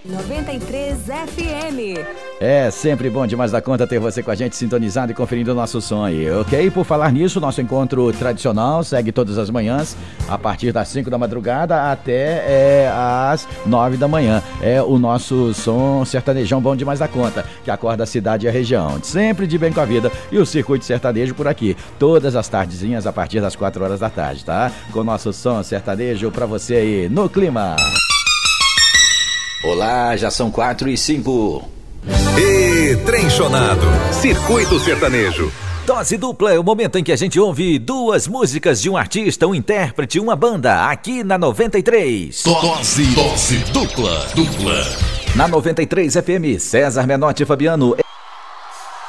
93 FM. É sempre bom demais da conta ter você com a gente sintonizado e conferindo o nosso som aí, ok? Por falar nisso, nosso encontro tradicional segue todas as manhãs, a partir das 5 da madrugada até às 9 da manhã. É o nosso som sertanejão bom demais da conta, que acorda a cidade e a região. Sempre de bem com a vida. E o Circuito Sertanejo por aqui, todas as tardezinhas a partir das 4 horas da tarde, tá? Com o nosso som sertanejo pra você aí no clima. Olá, já são 4h05. E Trenchonado, Circuito Sertanejo. Dose dupla é o momento em que a gente ouve duas músicas de um artista, um intérprete, uma banda, aqui na 93. Dose dupla. Na 93 FM, César Menotti e Fabiano.